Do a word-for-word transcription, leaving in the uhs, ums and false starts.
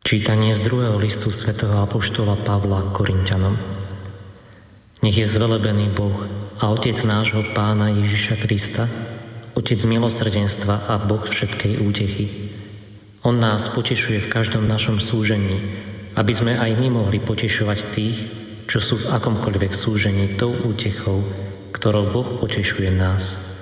Čítanie z druhého listu svätého apoštola Pavla Korinťanom. Nech je zvelebený Boh a Otec nášho Pána Ježiša Krista, Otec milosrdenstva a Boh všetkej útechy. On nás potešuje v každom našom súžení, aby sme aj my mohli potešovať tých, čo sú v akomkoľvek súžení tou útechou, ktorou Boh potešuje nás.